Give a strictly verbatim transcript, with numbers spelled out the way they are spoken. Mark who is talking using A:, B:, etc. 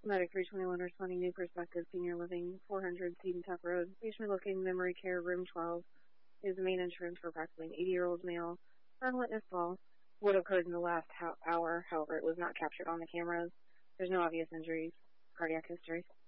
A: Medic three twenty-one responding New Perspective, Senior Living, four hundred Seton Tuck Road. Patient looking memory care, room twelve. Is the main entrance for approximately an eighty-year-old male. Current witness fall. What occurred in the last ho- hour, however, it was not captured on the cameras. There's no obvious injuries. Cardiac history.